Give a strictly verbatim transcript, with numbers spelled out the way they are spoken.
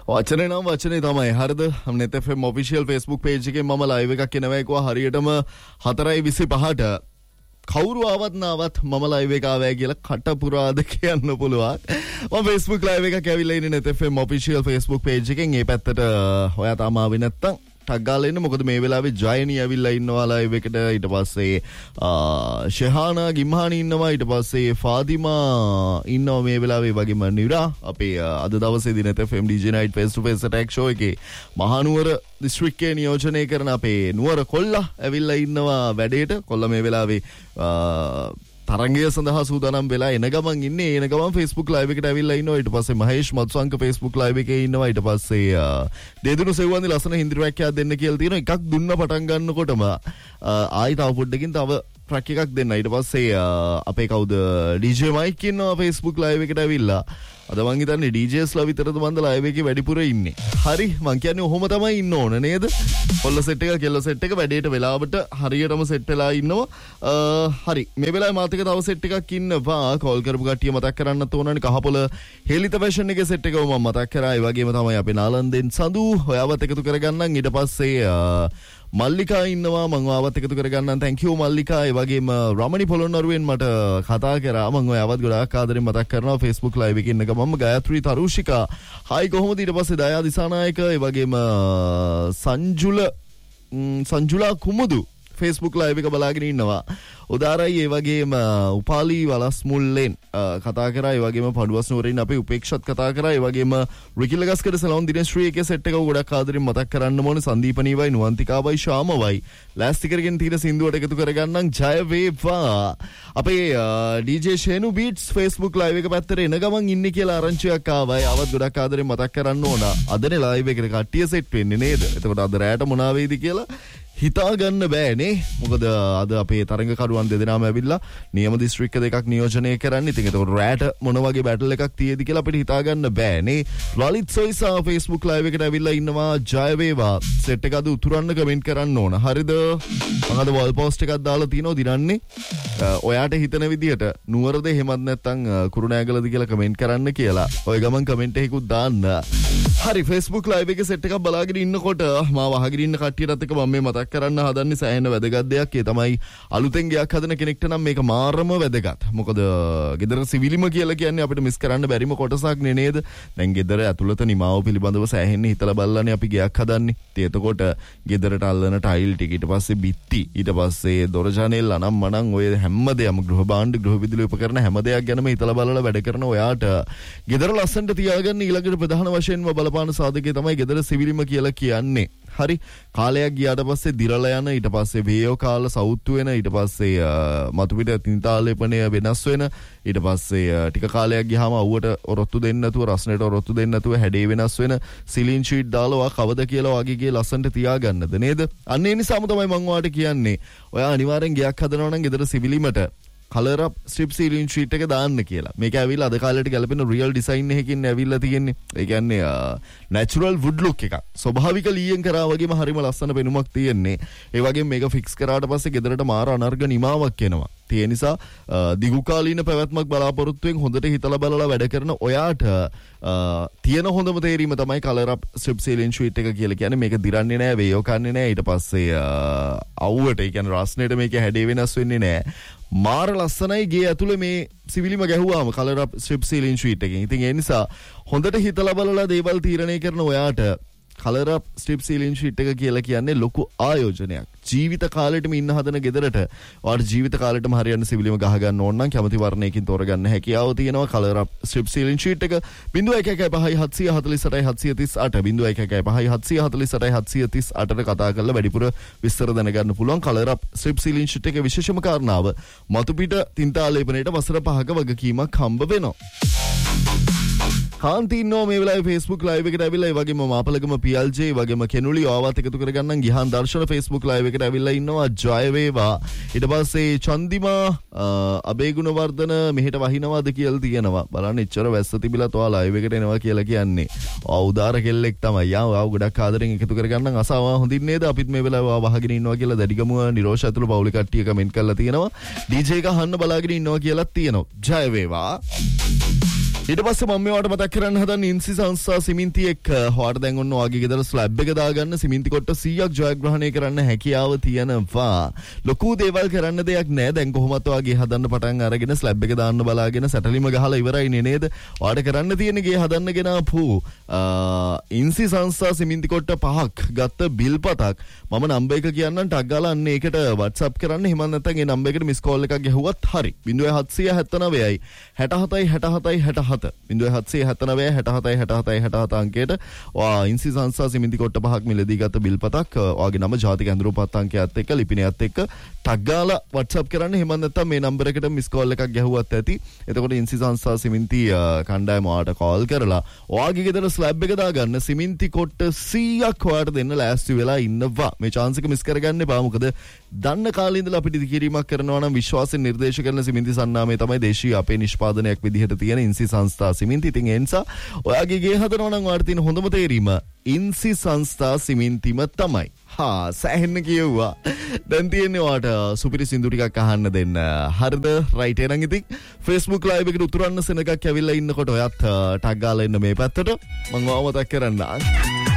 වචනේ නම් වචනේ තමයි. හරිද? net f m official Facebook page එකේ මම live එකක් එනවා ඒකවා හරියටම හතරයි විසිපහට කවුරු ආවත් නාවත් මම live එක ආවයි කියලා කට පුරාද කියන්න පුළුවන්. මම Facebook live එකක් ඇවිල්ලා ඉන්නේ net f m official Facebook page එකෙන්. මේ පැත්තට ඔයා තාම ආවේ නැත්තම් ටග් ගාලා ඉන්න. මොකද මේ වෙලාවේ ජයනි ඇවිල්ලා ඉන්නවා live එකට. ඊට පස්සේ ෂෙහානා ගිම්හානි ඉන්නවා. ඊට පස්සේ ෆාතිමා ඉන්නවා මේ වෙලාවේ. වගේම නිරා අපේ අද දවසේදී net f m D J night face to face attack show එකේ මහනුවර දිස්ත්‍රික්කයේ නියෝජනය කරන අපේ නුවර කොල්ලා ඇවිල්ලා ඉන්නවා වැඩේට. කොල්ලා මේ වෙලාවේ තරංගය සඳහා සූදානම් වෙලා එන ගමන් ඉන්නේ. එන ගමන් Facebook live එකට ඇවිල්ලා ඉන්නවා. ඊට පස්සේ මහේෂ් මත්සංක Facebook live එකේ ඉන්නවා. ඊට පස්සේ දෙදුණු සෙව්වන්දි ලස්සන හින්දි ට්‍රැක් එකක් දෙන්න කියලා තියෙනවා. එකක් දුන්න පටන් ගන්නකොටම ආයි තව පොඩ්ඩකින් තව ට්‍රැක් එකක් දෙන්න. ඊට පස්සේ අපේ කවුද D J Mike ඉන්නවා Facebook live එකට ඇවිල්ලා. අද මං හිතන්නේ D Js ලා විතරද මන්ද live එකේ වැඩිපුර ඉන්නේ. හරි මං කියන්නේ ඔහොම තමයි ඉන්න ඕන නේද? කොල්ල සෙට් එක කෙල්ල සෙට් එක වැඩේට වෙලාවට හරියටම සෙට් වෙලා ඉන්නවා. හරි මේ වෙලාවේ මාත් එක තව සෙට් එකක් ඉන්නවා. කෝල් කරපු කට්ටිය මතක් කරන්නත් ඕනනේ. කහපොළ හෙලිත ෆැෂන් එකේ සෙට් එකව මම මතක් කරා. ඒ වගේම තමයි අපේ නාලන්දෙන් සඳු ඔයාවත් එකතු කරගන්නම්. ඊට පස්සේ මල්ලිකා ඉන්නවා. මම ඔයාවත් එකතු කරගන්නම්. thank you Mallika. ඒ වගේම රමණි පොළොන්නරුවෙන් මට කතා කරා. මම ඔයාවත් ගොඩාක් ආදරෙන් මතක් කරනවා Facebook live එකේ ඉන්න ගමන්. ගායත්‍රී තරුෂිකා හයි කොහොමද? ඊට පස්සේ දයා දිසානායක ඒ වගේම සංජුල සංජුලා කුමුදු Facebook live එක බලාගෙන ඉන්නවා. උදාරයි ඒ වගේම උපාලි වලස්මුල්ලෙන් කතා කරා. ඒ වගේම පඩුවස් නුවරින් අපි උපේක්ෂත් කතා කරා. ඒ වගේම රිකිලගස්කර සලෝන් දිනශ්‍රී එකේ සෙට් එක ගොඩක් ආදරෙන් මතක් කරන්න ඕනේ. සංදීපනීවයි නුවන්තිකාවයි ශාමවයි ලෑස්ති කරගෙන තියෙන සින්දුවට එකතු කරගන්නම්. ජය වේවා. අපේ D J ෂේනු beats Facebook live එක පැත්තට එන ගමන් ඉන්නේ කියලා ආරංචියක් ආවයි. ආවත් ගොඩක් ආදරෙන් මතක් කරන්න ඕන. අදනේ live එකට කට්ටිය සෙට් වෙන්නේ නේද? එතකොට අද රැයට මොනවා වෙයිද කියලා හිතා ගන්න බෑනේ. මොකද අද අපේ තරඟකරුවන් දෙදෙනාම ඇවිල්ලා නියම දිස්ත්‍රික්ක දෙකක් නියෝජනය කරන්නේ. ඉතින් ඒකට රැට මොන වගේ බැටල් එකක් තියෙද කියලා අපිට හිතා ගන්න බෑනේ. ලලිත් සොයිසා Facebook live එකට ඇවිල්ලා ඉන්නවා. ජය වේවා. සෙට් එක අද උතුරන්න කමෙන්ට් කරන්න ඕන. හරිද? මම අද වල් පෝස්ට් එකක් දාලා තිනවා දිනන්නේ. ඔයාට හිතන විදියට නුවරද එහෙමත් නැත්නම් කුරුණෑගලද කියලා කමෙන්ට් කරන්න කියලා. ඔය ගමන් කමෙන්ට් එකකුත් දාන්න. හරි Facebook live එකේ සෙට් එකක් බලාගෙන ඉන්නකොට මාව අහගෙන ඉන්න කට්ටියටත් එක මම මේ මතක් කරන්න හදන්නේ සෑහෙන වැදගත් දෙයක්. ඒ තමයි අලුතෙන් ගයක් හදන කෙනෙක්ට නම් මේක මාරම වැදගත්. මොකද ගෙදර සිවිලිම කියලා කියන්නේ අපිට මිස් කරන්න බැරිම කොටසක් නේ නේද? දැන් ගෙදර ඇතුළත නිමාව පිළිබඳව සෑහෙන හිතලා බලලානේ අපි ගයක් හදන්නේ. ඉතින් එතකොට ගෙදරට අල්ලන ටයිල් ටික, ඊට පස්සේ බිත්ති, ඊට පස්සේ දොර ජනෙල් අනම් මනම් ඔය හැම දෙයක්ම ගෘහ භාණ්ඩ ගෘහ විදුලි උපකරණ හැම දෙයක් ගැනම හිතලා බලලා වැඩ කරන ඔයාට ගෙදර ලස්සනට තියාගන්න ඊළඟට ප්‍රධාන වශයෙන්ම බලපාන සාධකය තමයි ගෙදර සිවිලිම කියලා කියන්නේ. හරි කාලයක් ගියාට පස්සේ දිරලා යන, ඊට පස්සේ වේයෝ කාල සවුත්තු වෙන, ඊට පස්සේ මතු පිට තින්තාලේපණය වෙනස් වෙන, ඊට පස්සේ ටික කාලයක් ගියාම අවුවට ඔරොත්තු දෙන්න නැතුව, රස්නෙට ඔරොත්තු දෙන්න නැතුව හැඩේ වෙනස් වෙන සිලින් ෂීට් දාලා වා කවද කියලා වගේගේ ලස්සනට තියාගන්නද නේද? අන්න ඒ නිසාම තමයි මම ඔයාලට කියන්නේ ඔයා අනිවාර්යෙන් ගයක් හදනවා නම් ගෙදර සිවිලිමට කලර් අප් ස්ට්‍රිප් සීලින් ෂීට් එක දාන්න කියලා. මේක ඇවිල්ලා අද කාලේට ගැලපෙන රියල් ඩිසයින් එකකින් ඇවිල්ලා තියෙන්නේ. ඒ කියන්නේ නැචරල් වුඩ් ලුක් එකක්. ස්වභාවික ලීයෙන් කරා වගේම හරිම ලස්සන පෙනුමක් තියෙන්නේ. ඒ වගේම මේක ෆික්ස් කරාට පස්සේ ගෙදරට මාර අනර්ග නිමාවක් එනවා. ඒ නිසා දිගු කාලීන පැවැත්මක් බලාපොරොත්තුෙන් හොඳට හිතලා බලලා වැඩ කරන ඔයාට තියෙන හොඳම තේරීම තමයි කලර් අප් ස්ට්‍රිප් සීලින් ෂීට් එක කියලා කියන්නේ. මේක දිරන්නේ නැහැ, වේයෝ කන්නේ නැහැ, ඊට පස්සේ අවුවට ඒ කියන්නේ රස්නෙට මේක හැඩේ වෙනස් වෙන්නේ නැහැ. මාර ලස්සනයි ගේ ඇතුලේ මේ සිවිලිම ගැහුවාම කලර් අප් ස්ට්‍රිප් සීලින් ෂීට් එකකින්. ඉතින් ඒ නිසා හොඳට හිතලා බලලා දේවල් තීරණය කරන ඔයාට කලර් අප් ස්ට්‍රිප් සීලින් ෂීට් එක කියලා කියන්නේ ලොකු ආයෝජනයක්. ජීවිත කාලෙටම ඉන්න හදන ගෙදරට ඔයාට ජීවිත කාලෙටම හරියන්න සිවිලිම ගහ ගන්න ඕන නම් කැමති වර්ණයකින් තෝරගන්න හැකියාව තියෙනවා. කලර් අප් ස්ට්‍රිප් සීලින් ෂීට් එක ज़ीरो एक एक पहाई हत्सी हतलिस अठाई हत्सी तीस आठ ज़ीरो एक एक पहाई हत्सी हतलिस अठाई हत्सी तीस आठ ට කතා කරලා වැඩිපුර විස්තර දැනගන්න පුළුවන්. කලර් අප් ස්ට්‍රිප් සීලින් ෂීට් එකේ විශේෂම කාරණාව මතු පිට තින්තාලේපනයේට වසර පහක වගකීමක් හම්බ වෙනවා. කාන්ති ඉන්නවා මේ වෙලාවේ Facebook live එකට ඇවිල්ලා. ඒ වගේම මාපලගම P L J වගේම කෙනුලි ආවත් එකතු කරගන්නම්. ගිහාන් දර්ශන Facebook live එකට ඇවිල්ලා ඉන්නවා. ජය වේවා. ඊට පස්සේ චන්දිමා අබේගුණවර්ධන මෙහෙට වහිනවාද කියලා තියෙනවා. බලන්න එච්චර වැස්ස තිබිලා තෝ live එකට එනවා කියලා කියන්නේ. ආ උදාර කෙල්ලෙක් තමයි. යා ආව ගොඩක් ආදරෙන් එකතු කරගන්නම්. අසාවා හොඳින් නේද? අපිත් මේ වෙලාවේ වහගෙන ඉන්නවා කියලා දැඩිගමුව නිරෝෂ ඇතුළු පවුලේ කට්ටිය කමෙන්ට් කරලා තියෙනවා. D J එක අහන්න බලාගෙන ඉන්නවා කියලා තියෙනවා. ජය වේවා. ඊට පස්සේ මම මේවට මතක් කරන්න හදන්නේ ඉන්සි සංස්ථා සිමෙන්ති එක්ක හොයාට දැන් ඔන්න ඔයගේ ගෙදර ස්ලැබ් එක දාගන්න සිමෙන්ති කොට්ට සීයක් ජයග්‍රහණය කරන්න හැකියාව තියෙනවා. ලොකු දේවල් කරන්න දෙයක් නෑ. දැන් කොහොමත් ඔයගේ හදන්න පටන් අරගෙන ස්ලැබ් එක දාන්න බලාගෙන සැටලිම ගහලා ඉවරයිනේ නේද? ඔයාට කරන්න තියෙන්නේ ගේ හදන්න ගෙන ආපු ඉන්සි සංස්ථා සිමෙන්ති කොට්ට පහක් ගත්ත බිල් පතක් මම නම්බර් එක කියන්නම් ටග් ගාලා අන්න ඒකට WhatsApp කරන්න. හිම නැත්නම් ඒ නම්බර් එකට මිස් කෝල් එකක් ගැහුවත් හරි. zero seven seven seven යි sixty-seven sixty-seven sixty-seven zero seven seven seven sixty-seven sixty-seven sixty-seven අංකයට ඔයා ඉන්සි සංස්ථා සිමෙන්ති කොට්ට පහක් මිලදී ගත්ත බිල් පතක් ඔයාගේ නම ජාතික ඇඳුරුපත් අංකයත් එක්ක ලිපිනයත් එක්ක ටග් ගාලා WhatsApp කරන්න. හිම නැත්නම් මේ නම්බර් එකට මිස් කෝල් එකක් ගැහුවත් ඇති. එතකොට ඉන්සි සංස්ථා සිමෙන්ති කණ්ඩායම ඔයාට කෝල් කරලා ඔයාගේ ගෙදර ස්ලැබ් එක දාගන්න සිමෙන්ති කොට්ට සීයක් ඔයාට දෙන්න ලෑස්ති වෙලා ඉන්නවා. මේ chance එක මිස් කරගන්න එපා. මොකද දන්න කාලේ ඉඳලා අපිට ඉදිකිරීමක් කරනවා නම් විශ්වාසයෙන් නිර්දේශ කරන සිමෙන්ති සන්නාමය තමයි දේශීය අපේ නිෂ්පාදනයක් විදිහට තියෙන ඉන්සි සංස්ථා සිමෙන්ති. ඉතින් ඒ නිසා ඔයාගේ ගේ හදනවා නම් ඔයාට තියෙන හොඳම තේරීම ඉන්සි සංස්ථා සිමෙන්තිම තමයි. හා සෑහෙන්න කියෙව්වා. දැන් තියෙන්නේ ඔයාට සුපිරි සින්දු ටිකක් අහන්න දෙන්න. හරිද? රයිට් එහෙනම් ඉතින් Facebook live එකට උතුරන්න සෙනගක් ඇවිල්ලා ඉන්නකොට ඔයත් ටග් ගාලා ඉන්න මේ පැත්තට මම ඔයාව මතක් කරන්නම්.